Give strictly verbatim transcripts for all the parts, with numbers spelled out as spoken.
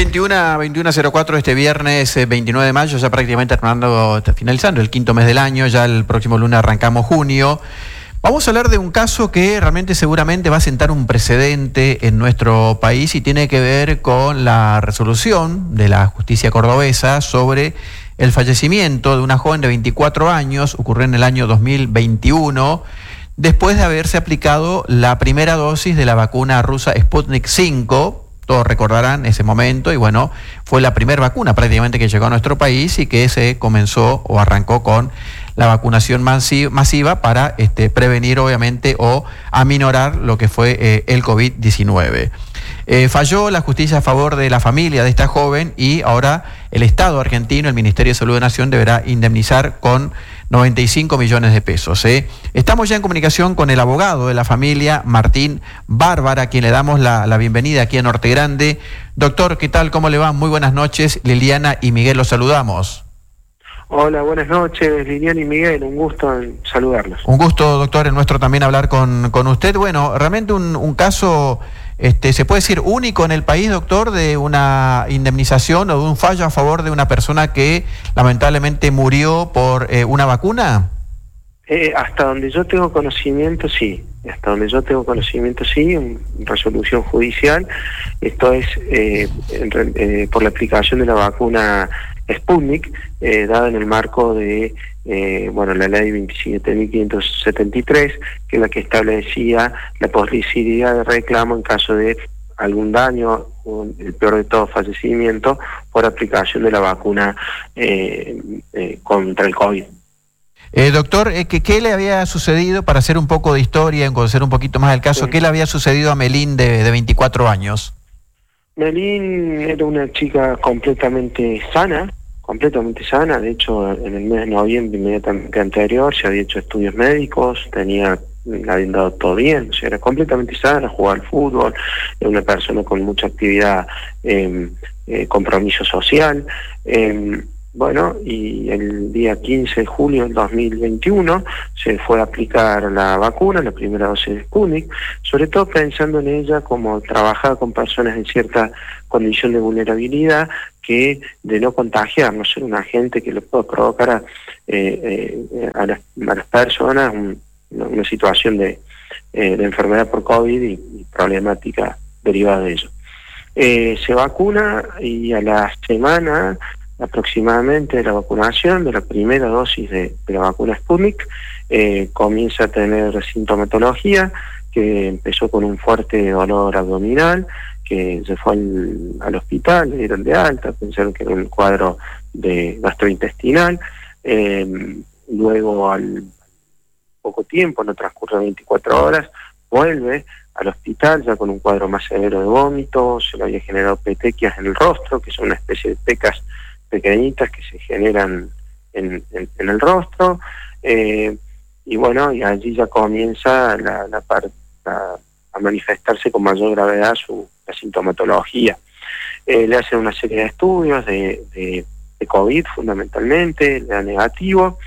veintiuno, veintiuno cero cuatro este viernes eh, veintinueve de mayo, ya prácticamente terminando, finalizando el quinto mes del año, ya el próximo lunes arrancamos junio. Vamos a hablar de un caso que realmente seguramente va a sentar un precedente en nuestro país y tiene que ver con la resolución de la justicia cordobesa sobre el fallecimiento de una joven de veinticuatro años, ocurrió en el año dos mil veintiuno, después de haberse aplicado la primera dosis de la vacuna rusa Sputnik cinco. Todos recordarán ese momento y bueno, fue la primera vacuna prácticamente que llegó a nuestro país y que se comenzó o arrancó con la vacunación masiva para este, prevenir obviamente o aminorar lo que fue eh, el COVID diecinueve. Eh, falló la justicia a favor de la familia de esta joven y ahora el Estado argentino, el Ministerio de Salud de Nación, deberá indemnizar con noventa y cinco millones de pesos. ¿eh? Estamos ya en comunicación con el abogado de la familia, Martín Bárbara, a quien le damos la, la bienvenida aquí en Norte Grande. Doctor, ¿qué tal? ¿Cómo le va? Muy buenas noches. Liliana y Miguel los saludamos. Hola, buenas noches, Liliana y Miguel, un gusto en saludarlos. Un gusto, doctor, el nuestro también hablar con, con usted. Bueno, realmente un, un caso, este, se puede decir único en el país, doctor, de una indemnización o de un fallo a favor de una persona que lamentablemente murió por eh, una vacuna. Eh, hasta donde yo tengo conocimiento, sí. Hasta donde yo tengo conocimiento, sí, en resolución judicial. Esto es eh, en, eh, por la aplicación de la vacuna Sputnik, eh, dada en el marco de eh, bueno la ley veintisiete mil quinientos setenta y tres, que es la que establecía la posibilidad de reclamo en caso de algún daño, o el peor de todo, fallecimiento, por aplicación de la vacuna eh, eh, contra el COVID. Eh, doctor, eh, ¿qué, ¿qué le había sucedido, para hacer un poco de historia, en conocer un poquito más del caso, sí. ¿Qué le había sucedido a Melín de, de veinticuatro años? Melín era una chica completamente sana, completamente sana. De hecho, en el mes de noviembre inmediatamente anterior se había hecho estudios médicos, tenía, le habían dado todo bien, o sea, era completamente sana, jugaba al fútbol, era una persona con mucha actividad, eh, eh, compromiso social. Eh, Bueno, y el día quince de julio del dos mil veintiuno se fue a aplicar la vacuna, la primera dosis de Sputnik, sobre todo pensando en ella como trabajaba con personas en cierta condición de vulnerabilidad, que de no contagiar, no ser un agente que le pueda provocar a, eh, eh, a, las, a las personas un, una situación de, eh, de enfermedad por COVID y, y problemática derivada de ello. Eh, se vacuna y a la semana aproximadamente de la vacunación, de la primera dosis de, de la vacuna Sputnik, eh, comienza a tener sintomatología, que empezó con un fuerte dolor abdominal, que se fue al, al hospital, le dieron de alta, pensaron que era un cuadro de gastrointestinal, eh, luego al poco tiempo, no transcurre veinticuatro horas, vuelve al hospital ya con un cuadro más severo de vómito, se le había generado petequias en el rostro, que son una especie de pecas pequeñitas que se generan en, en, en el rostro, eh, y bueno, y allí ya comienza la, la par, la, a manifestarse con mayor gravedad su la sintomatología. Eh, le hacen una serie de estudios de, de, de COVID fundamentalmente, le da negativo,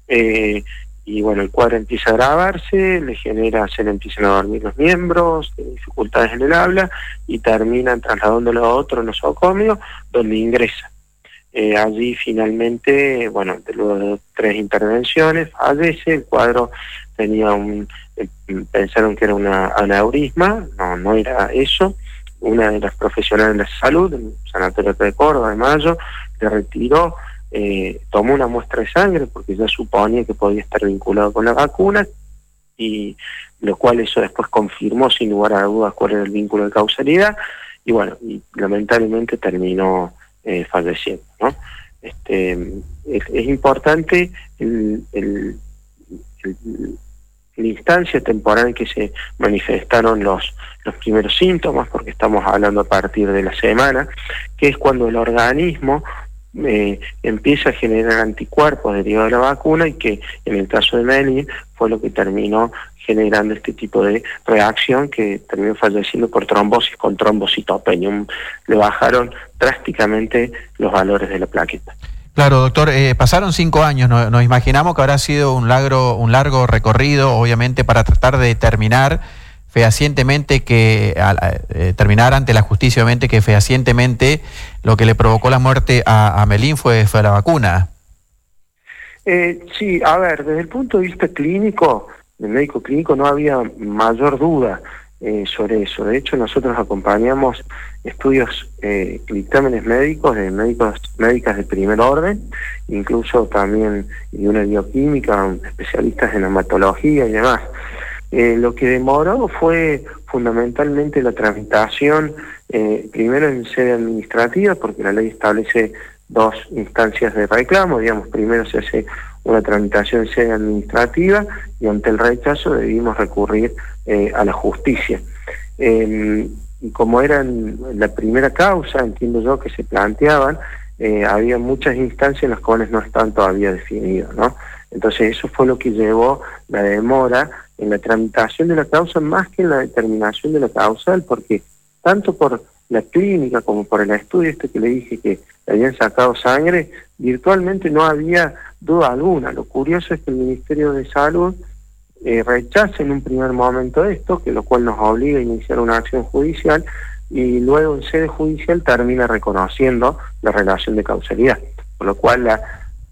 eh, y bueno, el cuadro empieza a agravarse, le genera, se le empiezan a dormir los miembros, dificultades en el habla, y terminan trasladándolo a otro nosocomio, donde ingresa. Eh, allí finalmente, bueno, luego de tres intervenciones, fallece. El cuadro tenía un, eh, pensaron que era una aneurisma, no, no era eso. Una de las profesionales de la salud, en Sanatorio de Córdoba de Mayo, le retiró, eh, tomó una muestra de sangre porque ya suponía que podía estar vinculado con la vacuna, y lo cual eso después confirmó sin lugar a dudas cuál era el vínculo de causalidad, y bueno, y lamentablemente terminó Eh, falleciendo, ¿no? Este, es, es importante el, el, el, la instancia temporal en que se manifestaron los, los primeros síntomas, porque estamos hablando a partir de la semana, que es cuando el organismo eh, empieza a generar anticuerpos derivados de la vacuna, y que en el caso de Melín fue lo que terminó generando este tipo de reacción, que terminó falleciendo por trombosis con trombocitopenia. Le bajaron drásticamente los valores de la plaqueta. Claro, doctor, eh, pasaron cinco años, nos, nos imaginamos que habrá sido un largo, un largo recorrido, obviamente, para tratar de determinar fehacientemente que, eh, terminar ante la justicia, obviamente, que fehacientemente lo que le provocó la muerte a, a Melín fue, fue la vacuna. Eh, sí, a ver, desde el punto de vista clínico, del médico clínico, no había mayor duda eh, sobre eso. De hecho, nosotros acompañamos estudios, eh, dictámenes médicos de médicos médicas de primer orden, incluso también de una bioquímica, especialistas en hematología y demás. Eh, lo que demoró fue fundamentalmente la tramitación, eh, primero en sede administrativa, porque la ley establece dos instancias de reclamo. Digamos, primero se hace una tramitación en sede administrativa y ante el rechazo debimos recurrir eh, a la justicia. Eh, y como era la primera causa, entiendo yo, que se planteaban, eh, había muchas instancias en las cuales no están todavía definidas, ¿no? Entonces eso fue lo que llevó la demora en la tramitación de la causa más que en la determinación de la causal, porque tanto por la clínica como por el estudio este que le dije que le habían sacado sangre, virtualmente no había duda alguna. Lo curioso es que el Ministerio de Salud eh, rechaza en un primer momento esto, que lo cual nos obliga a iniciar una acción judicial, y luego en sede judicial termina reconociendo la relación de causalidad, por lo cual la,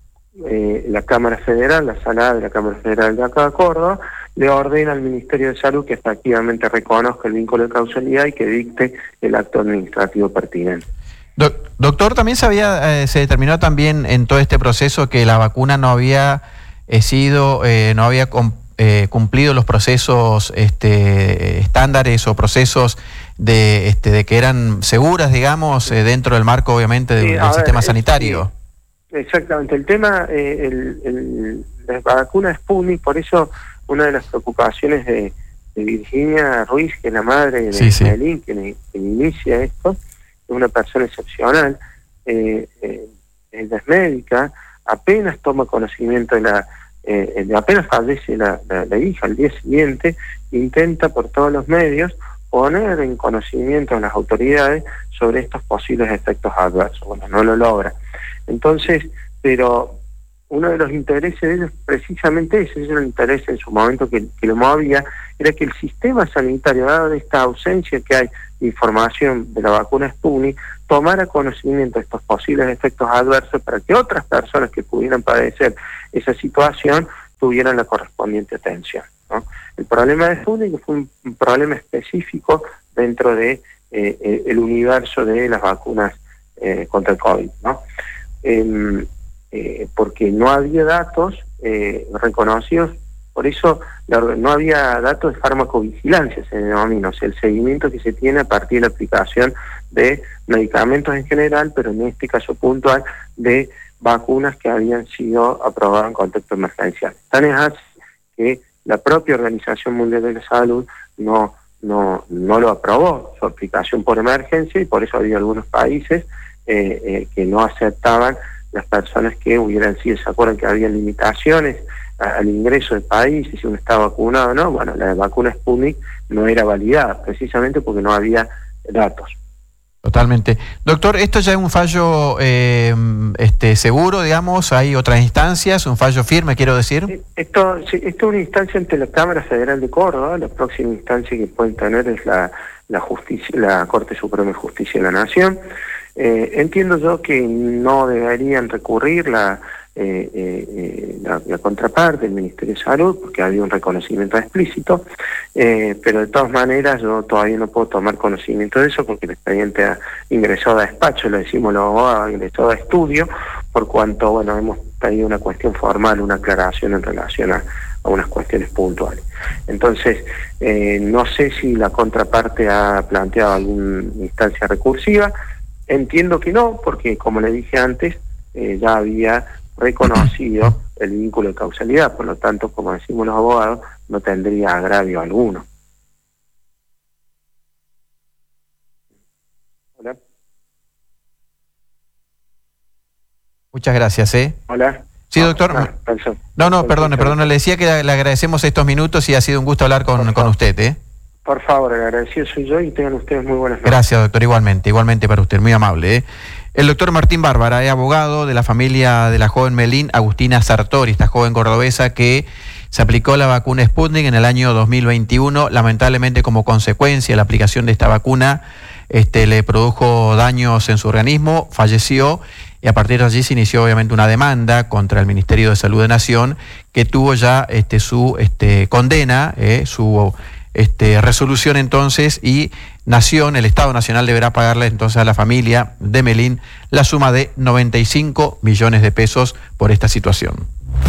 eh, la Cámara Federal, la Sala de la Cámara Federal de acá de Córdoba, le ordena al Ministerio de Salud que efectivamente reconozca el vínculo de causalidad y que dicte el acto administrativo pertinente. Do- doctor, también se, había, eh, se determinó también en todo este proceso que la vacuna no había eh, sido, eh, no había com- eh, cumplido los procesos este, estándares o procesos de, este, de que eran seguras, digamos, eh, dentro del marco, obviamente, de, sí, del ver, sistema es, sanitario. Sí, exactamente. El tema, eh, el, el, la vacuna Sputnik, por eso una de las preocupaciones de, de Virginia Ruiz, que es la madre de sí, sí. Melín, que, que inicia esto, es una persona excepcional, eh, eh, ella es médica, apenas toma conocimiento de la, eh, apenas fallece la, la, la hija, al día siguiente intenta por todos los medios poner en conocimiento a las autoridades sobre estos posibles efectos adversos. Bueno, no lo logra. Entonces, pero uno de los intereses de ellos, precisamente ese, ese era el interés en su momento que, que lo movía, era que el sistema sanitario, dado esta ausencia que hay de información de la vacuna Sputnik, tomara conocimiento de estos posibles efectos adversos para que otras personas que pudieran padecer esa situación tuvieran la correspondiente atención, ¿no? El problema de Sputnik fue un, un problema específico dentro de eh, el universo de las vacunas eh, contra el COVID, ¿no? Eh, eh, porque no había datos eh, reconocidos, por eso la, no había datos de farmacovigilancia, se denomina, o sea, el seguimiento que se tiene a partir de la aplicación de medicamentos en general, pero en este caso puntual de vacunas que habían sido aprobadas en contexto emergencial. Tan es así que la propia Organización Mundial de la Salud no, no, no lo aprobó, su aplicación por emergencia, y por eso había algunos países eh, eh, que no aceptaban las personas que hubieran sido, ¿se acuerdan que había limitaciones a, al ingreso del país, y si uno estaba vacunado o no? Bueno, la vacuna Sputnik no era validada, precisamente porque no había datos. Totalmente. Doctor, ¿esto ya es un fallo eh, este, seguro, digamos? ¿Hay otras instancias? ¿Un fallo firme, quiero decir? Esto, sí, esto es una instancia ante la Cámara Federal de Córdoba. La próxima instancia que pueden tener es la, la, justicia, la Corte Suprema de Justicia de la Nación. Eh, entiendo yo que no deberían recurrir la, eh, eh, la, la contraparte, el Ministerio de Salud, porque había un reconocimiento explícito, eh, pero de todas maneras yo todavía no puedo tomar conocimiento de eso porque el expediente ha ingresado a despacho, lo decimos los abogados, ha ingresado a estudio, por cuanto, bueno, hemos tenido una cuestión formal, una aclaración en relación a, a unas cuestiones puntuales. Entonces, eh, no sé si la contraparte ha planteado alguna instancia recursiva. Entiendo que no, porque como le dije antes, eh, ya había reconocido el vínculo de causalidad, por lo tanto, como decimos los abogados, no tendría agravio alguno. Hola. Muchas gracias, ¿eh? Hola. Sí, doctor. Ah, ah, no, no, perdone, perdone, le decía que le agradecemos estos minutos y ha sido un gusto hablar con, con usted, ¿eh? Por favor, el agradecido soy yo y tengan ustedes muy buenas noches. Gracias, doctor, igualmente, igualmente para usted, muy amable, ¿eh? El doctor Martín Bárbara es abogado de la familia de la joven Melín Agustina Sartori, esta joven cordobesa que se aplicó la vacuna Sputnik en el año dos mil veintiuno. Lamentablemente, como consecuencia de la aplicación de esta vacuna, este, le produjo daños en su organismo, falleció, y a partir de allí se inició obviamente una demanda contra el Ministerio de Salud de Nación, que tuvo ya este, su este, condena, eh, su este, resolución entonces, y Nación, el Estado Nacional, deberá pagarle entonces a la familia de Melín la suma de noventa y cinco millones de pesos por esta situación.